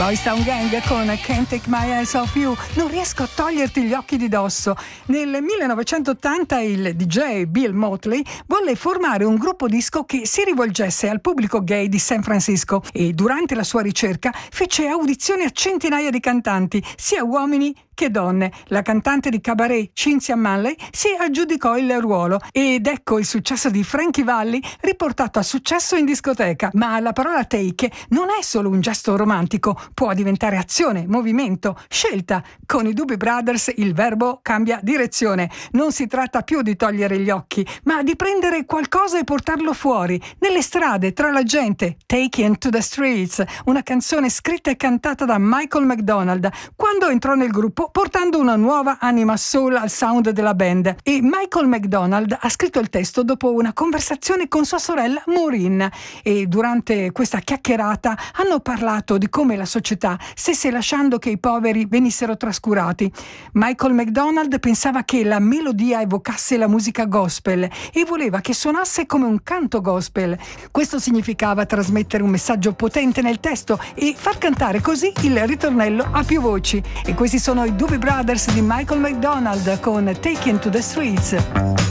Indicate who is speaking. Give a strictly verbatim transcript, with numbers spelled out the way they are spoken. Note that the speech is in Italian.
Speaker 1: Boys Town Gang con Can't Take My Eyes Off You. Non riesco a toglierti gli occhi di dosso. Nel millenovecentottanta il D J Bill Motley volle formare un gruppo disco che si rivolgesse al pubblico gay di San Francisco e durante la sua ricerca fece audizioni a centinaia di cantanti, sia uomini che donne. La cantante di cabaret Cynthia Manley si aggiudicò il ruolo ed ecco il successo di Frankie Valli riportato a successo in discoteca. Ma la parola take non è solo un gesto romantico, può diventare azione, movimento, scelta. Con i Doobie Brothers il verbo cambia direzione. Non si tratta più di togliere gli occhi, ma di prendere qualcosa e portarlo fuori, nelle strade, tra la gente. Taken to the Streets, una canzone scritta e cantata da Michael McDonald quando entrò nel gruppo portando una nuova anima soul al sound della band. E Michael McDonald ha scritto il testo dopo una conversazione con sua sorella Maureen, e durante questa chiacchierata hanno parlato di come la società stesse lasciando che i poveri venissero trascurati. Michael McDonald pensava che la melodia evocasse la musica gospel e voleva che suonasse come un canto gospel. Questo significava trasmettere un messaggio potente nel testo e far cantare così il ritornello a più voci. E questi sono i Doobie Brothers di Michael McDonald con Taken to the Streets.